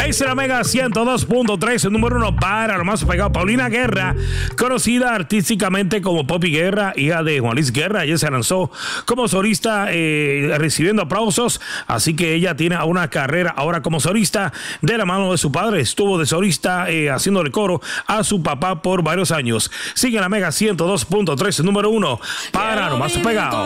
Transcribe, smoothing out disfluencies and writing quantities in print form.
Esa es la Mega 102.3, el número 1 para lo más pegado. Paulina Guerra, conocida artísticamente como Poppy Guerra, hija de Juan Luis Guerra. Ella se lanzó como solista recibiendo aplausos, así que ella tiene una carrera ahora como solista de la mano de su padre. Estuvo de solista haciéndole coro a su papá por varios años. Sigue la Mega 102.3, el número 1 para lo más pegado.